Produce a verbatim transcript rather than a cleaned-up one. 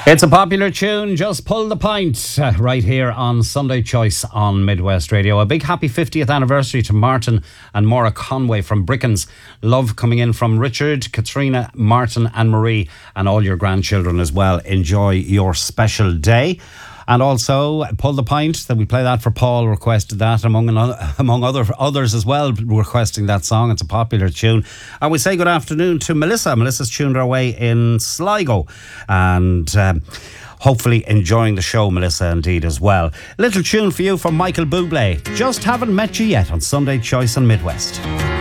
It's a popular tune, Just Pull the Pint, uh, right here on Sunday Choice on Midwest Radio. A big happy fiftieth anniversary to Martin and Maura Conway from Brickens. Love coming in from Richard, Katrina, Martin and Marie, and all your grandchildren as well. Enjoy your special day. And also, Pull the Pint, that we play that for Paul, requested that, among among other others as well, requesting that song. It's a popular tune. And we say good afternoon to Melissa. Melissa's tuned our way in Sligo. And um, hopefully enjoying the show, Melissa, indeed, as well. Little tune for you from Michael Bublé. Just haven't met you yet on Sunday Choice on Midwest.